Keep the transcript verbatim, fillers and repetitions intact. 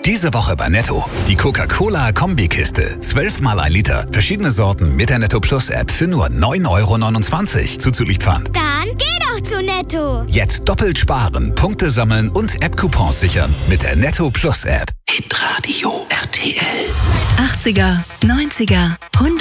Diese Woche bei Netto. Die Coca-Cola-Kombikiste. zwölf mal ein Liter. Verschiedene Sorten mit der Netto Plus App für nur neun Euro neunundzwanzig. Zuzüglich Pfand. Dann geh doch zu Netto. Jetzt doppelt sparen, Punkte sammeln und App-Coupons sichern mit der Netto Plus App. Hitradio R T L. achtziger, neunziger, hundert